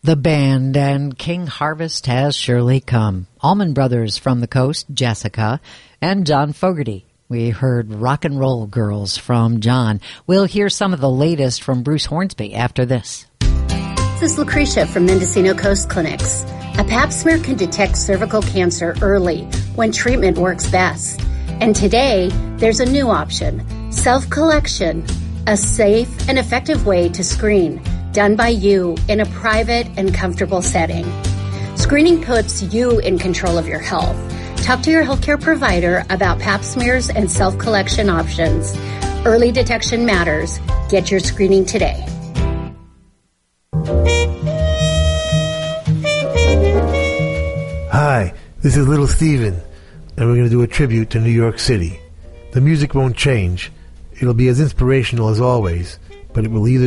The band, and King Harvest has surely come. Allman Brothers from the Coast, Jessica, and John Fogerty. We heard Rock and Roll Girls from John. We'll hear some of the latest from Bruce Hornsby after this. This is Lucretia from Mendocino Coast Clinics. A pap smear can detect cervical cancer early when treatment works best. And today, there's a new option, self-collection, a safe and effective way to screen, done by you in a private and comfortable setting. Screening puts you in control of your health. Talk to your healthcare provider about pap smears and self-collection options. Early detection matters. Get your screening today. Hi, this is Little Steven, and we're going to do a tribute to New York City. The music won't change. It'll be as inspirational as always, but it will either